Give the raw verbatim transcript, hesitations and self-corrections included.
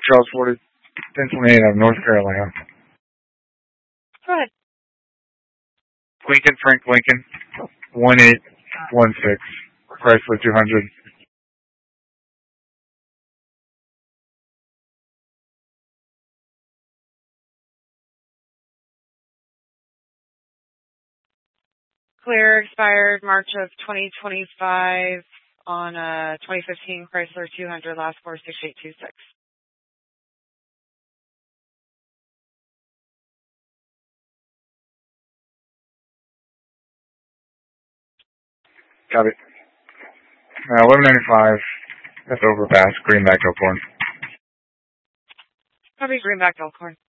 Charles Ford, ten twenty-eight out of North Carolina. Go ahead. Lincoln Frank Lincoln, one eight one six, Chrysler two hundred. Clear, expired March of twenty twenty-five on a twenty fifteen Chrysler two hundred, last four six eight two six. Got it. Uh, eleven ninety-five, that's Overpass, Greenback, Elkhorn. Probably Greenback, Elkhorn.